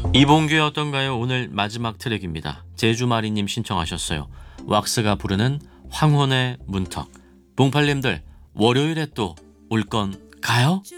이봉규의 어떤가요? 오늘 마지막 트랙입니다. 제주마리님 신청하셨어요. 왁스가 부르는 황혼의 문턱. 봉팔님들 월요일에 또 올 건가요?